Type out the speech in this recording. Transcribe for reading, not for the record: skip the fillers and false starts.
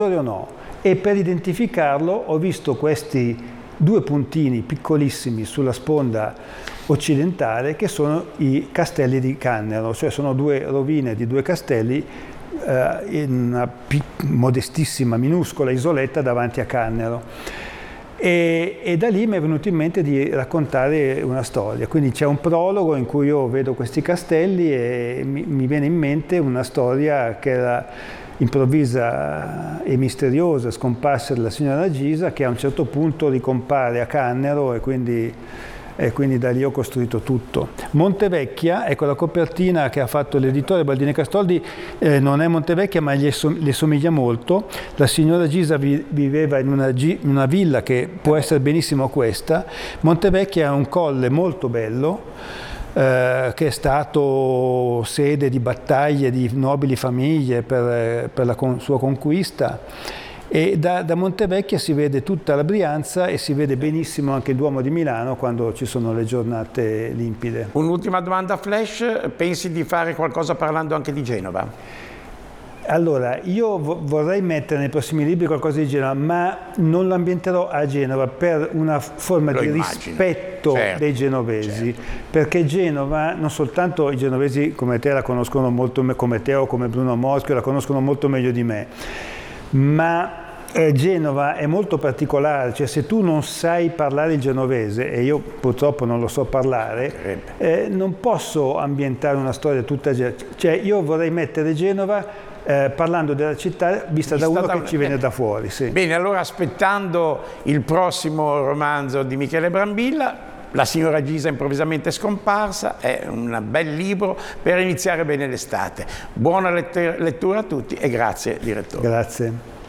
o no. E per identificarlo ho visto questi due puntini piccolissimi sulla sponda occidentale che sono i castelli di Cannero, cioè sono due rovine di due castelli in una modestissima, minuscola isoletta davanti a Cannero. E da lì mi è venuto in mente di raccontare una storia, quindi c'è un prologo in cui io vedo questi castelli e mi viene in mente una storia che era improvvisa e misteriosa, scomparsa della signora Gisa, che a un certo punto ricompare a Cannero e quindi da lì ho costruito tutto. Montevecchia, ecco la copertina che ha fatto l'editore Baldini Castoldi, non è Montevecchia ma le somiglia molto. La signora Gisa viveva in una villa che può essere benissimo questa. Montevecchia è un colle molto bello, che è stato sede di battaglie di nobili famiglie per la sua conquista. E da Montevecchia si vede tutta la Brianza e si vede benissimo anche il Duomo di Milano quando ci sono le giornate limpide. Un'ultima domanda flash, pensi di fare qualcosa parlando anche di Genova? Allora, io vorrei mettere nei prossimi libri qualcosa di Genova, ma non lo ambienterò a Genova per una forma di rispetto dei genovesi, perché Genova, non soltanto i genovesi come te la conoscono molto, come te o come Bruno Moschio, la conoscono molto meglio di me, ma Genova è molto particolare, cioè se tu non sai parlare il genovese, e io purtroppo non lo so parlare, non posso ambientare una storia tutta, cioè io vorrei mettere Genova parlando della città vista da uno che ci viene da fuori. Sì. Bene, allora aspettando il prossimo romanzo di Michele Brambilla, La signora Gisa improvvisamente scomparsa, è un bel libro per iniziare bene l'estate. Buona lettura a tutti e grazie direttore. Grazie.